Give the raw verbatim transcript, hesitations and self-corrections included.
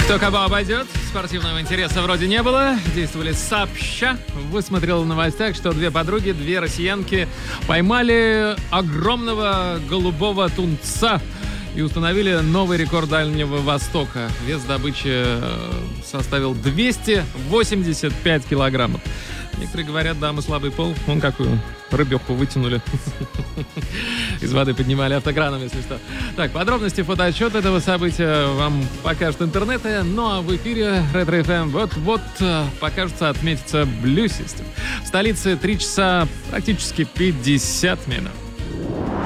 Кто кого обойдет, спортивного интереса вроде не было. Действовали сообща. Высмотрел в новостях, что две подруги, две россиянки поймали огромного голубого тунца и установили новый рекорд Дальнего Востока. Вес добычи составил двести восемьдесят пять килограммов. Некоторые говорят, да, мы слабый пол. Вон какую рыбеху вытянули. Из воды поднимали автокраном, если что. Так, подробности, фотоотчет этого события вам покажет интернет. Ну а в эфире Ретро эф эм вот-вот покажется, отметится Blue System. В столице три часа практически пятьдесят минут.